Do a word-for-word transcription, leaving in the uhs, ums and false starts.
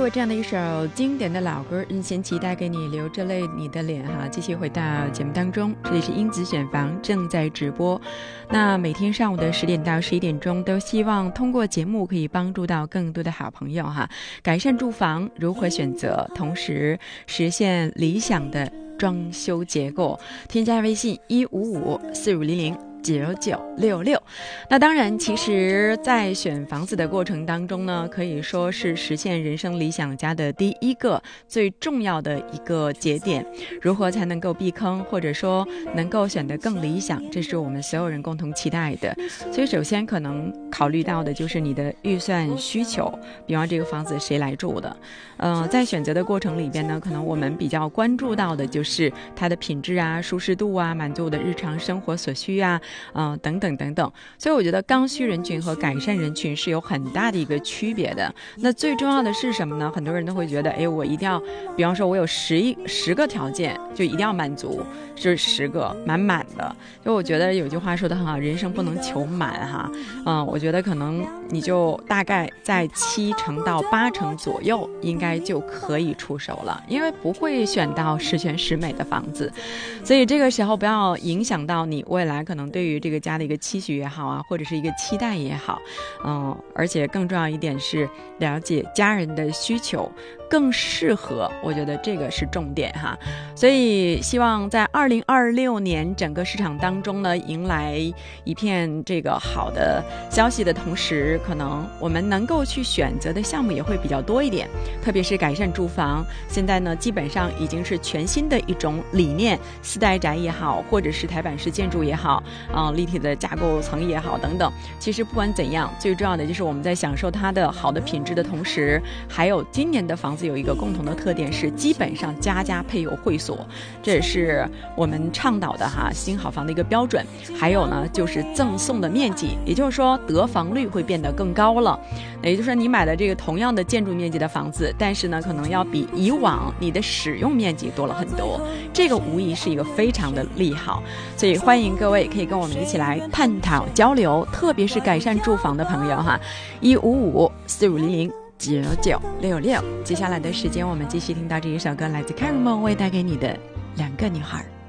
过这样的一首经典的老歌，任贤齐带给你流着泪你的脸哈。继续回到节目当中，这里是英子选房正在直播。那每天上午的十点到十一点钟，都希望通过节目可以帮助到更多的好朋友哈，改善住房如何选择，同时实现理想的装修结构。添加微信一五五四五零零九九六六。那当然，其实在选房子的过程当中呢，可以说是实现人生理想家的第一个最重要的一个节点。如何才能够避坑，或者说能够选得更理想，这是我们所有人共同期待的。所以首先可能考虑到的就是你的预算需求，比方这个房子谁来住的。呃，在选择的过程里边呢，可能我们比较关注到的就是它的品质啊、舒适度啊、满足的日常生活所需啊，呃，等等等等。所以我觉得刚需人群和改善人群是有很大的一个区别的。那最重要的是什么呢？很多人都会觉得，哎，我一定要，比方说我有十一十个条件，就一定要满足，就是十个满满的。就我觉得有句话说得很好，人生不能求满哈。嗯，我觉得可能你就大概在七成到八成左右，应该就可以出手了，因为不会选到十全十美的房子。所以这个时候不要影响到你未来可能对于这个家的一个期许也好啊，或者是一个期待也好。嗯，而且更重要一点是了解家人的需求，更适合，我觉得这个是重点哈。所以希望在二零二六年整个市场当中呢，迎来一片这个好的消息的同时，可能我们能够去选择的项目也会比较多一点。特别是改善住房，现在呢基本上已经是全新的一种理念，四代宅也好，或者是台版式建筑也好，啊、呃，立体的架构层也好等等。其实不管怎样，最重要的就是我们在享受它的好的品质的同时，还有今年的房子有一个共同的特点是，基本上家家配有会所，这也是我们倡导的哈新好房的一个标准。还有呢，就是赠送的面积，也就是说得房率会变得更高了。也就是说，你买的这个同样的建筑面积的房子，但是呢，可能要比以往你的使用面积多了很多，这个无疑是一个非常的利好。所以欢迎各位可以跟我们一起来探讨交流，特别是改善住房的朋友哈，一五五四五零零九九六六。接下来的时间，我们继续听到这一首歌，来自 Carmen 为带给你的两个女孩。